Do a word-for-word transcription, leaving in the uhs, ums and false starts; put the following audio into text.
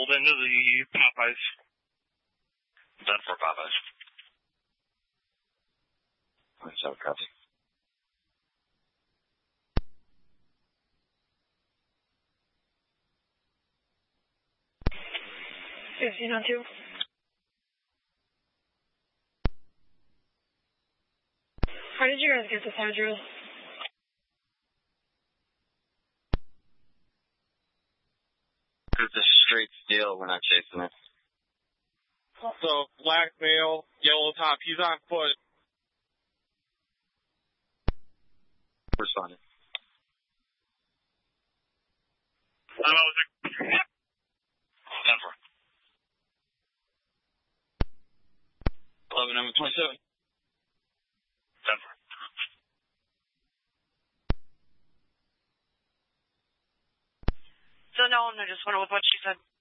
pulled into the Popeyes. Done for Popeyes. Let's have a copy. fifteen oh two. How did you guys get this address? It's a straight steal. We're not chasing it. So, black male, yellow top. He's on foot. Responded. Denver. eleven, number twenty-seven. Denver. Don't know him. I just went with what she said.